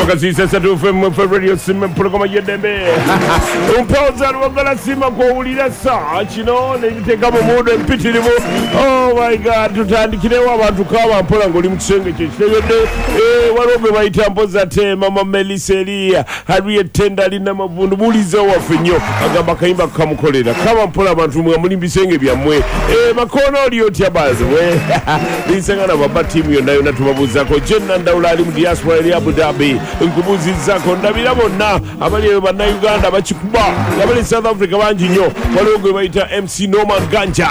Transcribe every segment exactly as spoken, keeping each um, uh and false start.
Wakasisa satu fm radio sima programa yedembe umpauza wakala sima kwa ulila saa chino nejiteka mumudo mpitilimu. Oh my god, tutandikilewa abantu kawa mpola ngoli mtusenge chechitewede eh warobe waitamboza te mama Meliselia Harriet Tendali na mavundu buliza wafenyo agamba kaimba kamukolera kama mpola abantu mwamuli mbisenge byamwe eh makono oliyoti abazi we nisengana baba timu yonna yonna tubabuzako Jenna Ndawula ali mu diaspora ya Abu Dhabi nkubuzizako ndabira bonna abali bana Uganda bakikuba abali South Africa banji nyo waliwo gwe bayita M C Norman Ganja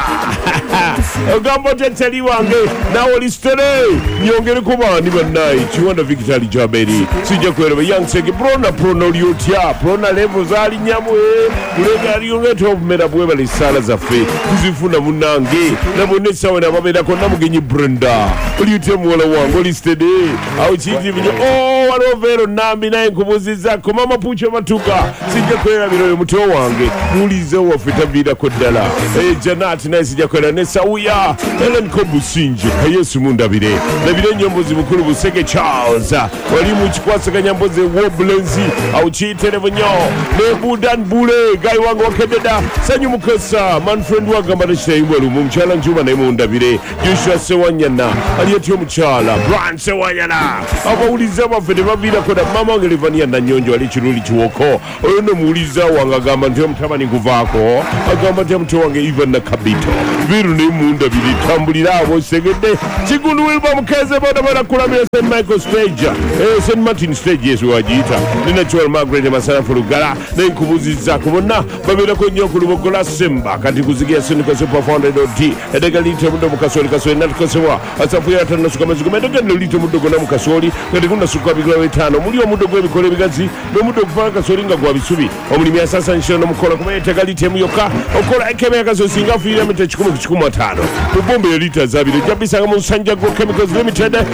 ogambo teteli wange nawo listere nyongere kuba ni banai Chiwanda Victory Jaberi sija kwera young sege brona prono lyotia prona level zali nyamwe kulega liyongeto obumera bwe bali sala zaffe kuzifuna munange nabonesa wena babera ko namugenyi Brenda lyotia muwala wange listere au chiti binyo oh walovero nambi naye nkubuzizako mama pucho matuka sija kwera biro muto wange mulize wafita vida kodala eh Janati naye sija kwera nesa uya Ellen Kobusinje kayesu mundabire nabire nyombozi mukuru Buseke Charles wali mu kikwasaka nyambozi Woblenzi au chitelevo nyo ne Budan Bule gai wangu wakededa sanyu mukasa man friend wagamba nashayimwe lumu mchala njuma na mundabire Joshua Sewanyana aliyetiyo mchala Brian Sewanyana abawuliza bafede babira koda mama wangelevania na nyonjo ali chiruli chiwoko oyo no muuliza wanga gamba ndiyo mtabani kuvako agamba ndiyo mtu wange even na kabito viru ne mundabire tambulira abo segede chigunu wilba mkeze boda boda kulamira Saint Michael stage eh Saint Martin stage yesu wajita nina chwal Margaret Masana Fulugala na nkubuziza kubona babira ko nyoku lubogola Simba kati kuzigia Seneca Super Founder D edega lite mudo mukasoli kasoli natkosewa asafuya tano sukamazi kumedega lite mudo gona mukasoli kati kuna sukabigwa wetano muri wa mudo gwebikole bigazi no mudo kufanga kasoli nga kwa bisubi omulimi asasa nshiro no mukola kuma etega lite muyoka okola ekeme akaso singa fuira mite chikumu chikumu tano ubombe lita zabire jabisa nga Musanja Go Chemicals Limited